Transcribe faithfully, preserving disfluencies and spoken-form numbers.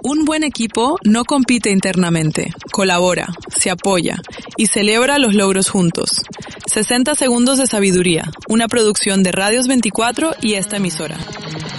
Un buen equipo no compite internamente, colabora, se apoya y celebra los logros juntos. sesenta segundos de sabiduría, una producción de Radios veinticuatro y esta emisora.